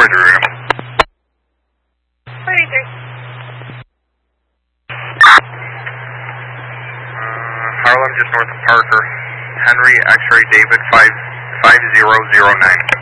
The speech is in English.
Roger. Harlem, just north of Parker. Henry, X-ray David 5009.